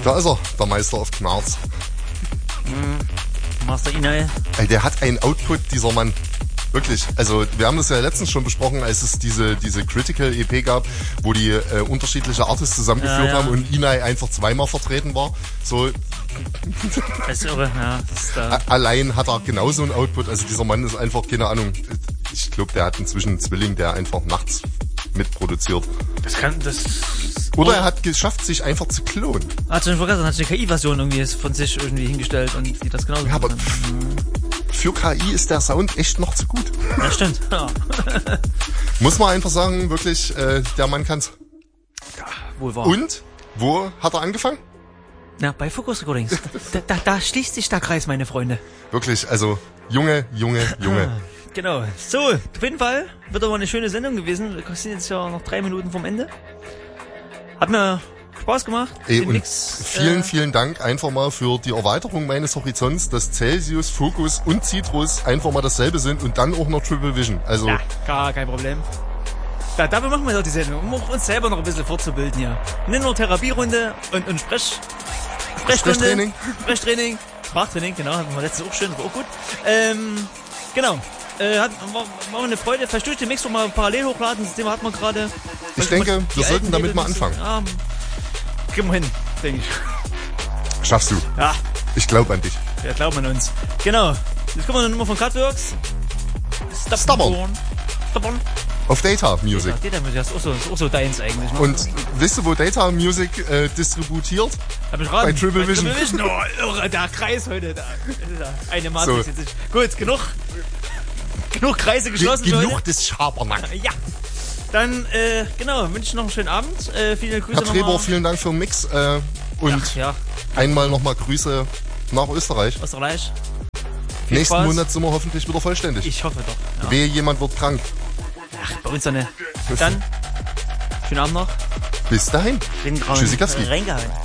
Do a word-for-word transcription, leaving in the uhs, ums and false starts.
Da ist er, der Meister auf Knarz. Mhm. Master Inai. Ey, der hat einen Output, dieser Mann. Wirklich. Also wir haben das ja letztens schon besprochen, als es diese diese Critical E P gab, wo die äh, unterschiedliche Artists zusammengeführt ja, ja. haben und Inai einfach zweimal vertreten war. So. Das ist irre, ja. Das ist da. Allein hat er genauso einen Output. Also dieser Mann ist einfach, keine Ahnung, ich glaube, der hat inzwischen einen Zwilling, der einfach nachts mitproduziert. Das kann, das... Oder oh. er hat geschafft, sich einfach zu klonen. Hat schon vergessen, hat eine K I-Version irgendwie von sich irgendwie hingestellt und die das genauso ja, aber für K I ist der Sound echt noch zu gut. Ja, stimmt. Ja. Muss man einfach sagen, wirklich, äh, der Mann kann's. Ja, wohl wahr. Und, wo hat er angefangen? Na, bei Focus Recordings. da, da, da schließt sich der Kreis, meine Freunde. Wirklich, also, Junge, Junge, Junge. Genau. So, auf jeden Fall wird aber eine schöne Sendung gewesen. Wir sind jetzt ja noch drei Minuten vom Ende. Hat mir Spaß gemacht. Ey, und Mix, vielen, äh, vielen Dank einfach mal für die Erweiterung meines Horizonts, dass Celsius, Focus und Citrus einfach mal dasselbe sind und dann auch noch Triple Vision. Also ja, gar kein Problem. Da, dafür machen wir doch die Sendung, um uns selber noch ein bisschen fortzubilden hier. Nicht nur Therapierunde und, und Sprech, Sprechstunde, Sprechtraining. Sprechtraining, Sprachtraining, genau, hatten wir letztes auch schön, war auch gut. Ähm, genau. Äh, hat, war, war eine Freude. Vielleicht durch den Mix noch mal parallel hochladen. Das Thema hat man gerade. Ich denke, wir sollten damit mal anfangen. Ja, gehen wir hin, denke ich. Schaffst du. Ja. Ich glaube an dich. Ja, glauben an uns. Genau. Jetzt kommen wir eine Nummer von Cutworks. Stubborn. Stubborn. Auf Data Music. Data, Data Music, das ist auch so, ist auch so deins eigentlich. Ne? Und wisst ihr, wo Data Music äh, distributiert? Hab ich raten. Bei Triple Vision. Bei Triple Vision. Oh, irre, der Kreis heute. Da. Eine Matrix. So. Gut, genug. Genug Kreise geschlossen. Ge- genug Leute. des Schabernack. Ja. Dann, äh, genau, wünsche ich noch einen schönen Abend. Äh, viele Grüße Herr Treber, vielen Dank für den Mix. Äh, und Ach, ja. einmal nochmal Grüße nach Österreich. Österreich. Viel Nächsten Spaß. Monat sind wir hoffentlich wieder vollständig. Ich hoffe doch. Ja. Wehe, jemand wird krank. Ach, bei uns dann. Dann, schönen Abend noch. Bis dahin. Tschüssikowski. Reingehauen.